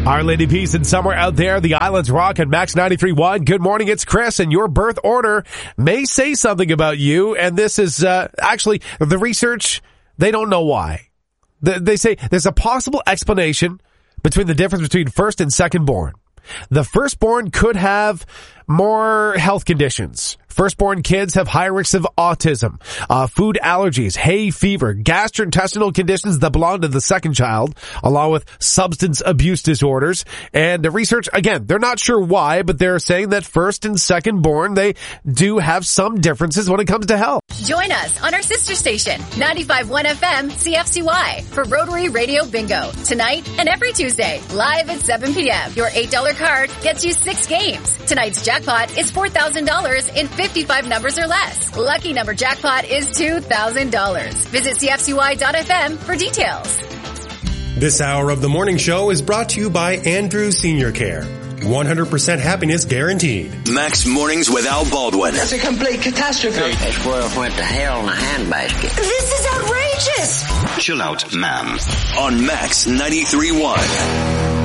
Our Lady Peace and somewhere out there, the islands rock at Max 93.1. Good morning, it's Chris, and your birth order may say something about you, and this is actually the research, they don't know why. They say there's a possible explanation between the difference between first and second born. The firstborn could have more health conditions. Firstborn kids have higher risks of autism, food allergies, hay fever, gastrointestinal conditions that belong to the second child, along with substance abuse disorders. And the research, again, they're not sure why, but they're saying that first and second born, they do have some differences when it comes to health. Join us on our sister station, 95.1 FM CFCY, for Rotary Radio Bingo, tonight and every Tuesday, live at 7 p.m. Your $8 card gets you 6 games. Tonight's jackpot is $4,000 in 55 numbers or less. Lucky number jackpot is $2,000. Visit CFCY.FM for details. This hour of the morning show is brought to you by Andrew Senior Care. 100% happiness guaranteed. Max Mornings with Al Baldwin. That's a complete catastrophe. This world went to hell in a handbasket. This is outrageous. Chill out, ma'am. On Max 93.1.